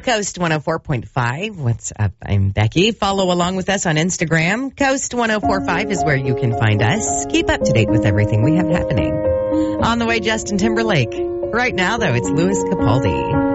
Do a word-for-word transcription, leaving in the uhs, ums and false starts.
Coast one oh four point five. What's up? I'm Becky. Follow along with us on Instagram. Coast one oh four point five is where you can find us. Keep up to date with everything we have happening. On the way, Justin Timberlake. Right now, though, it's Louis Capaldi.